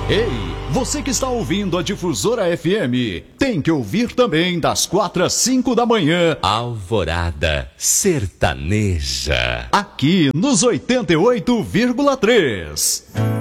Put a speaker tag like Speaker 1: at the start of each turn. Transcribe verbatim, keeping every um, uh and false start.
Speaker 1: Ei, você que está ouvindo a Difusora F M, tem que ouvir também das quatro às cinco da manhã.
Speaker 2: Alvorada Sertaneja.
Speaker 1: Aqui nos oitenta e oito vírgula três.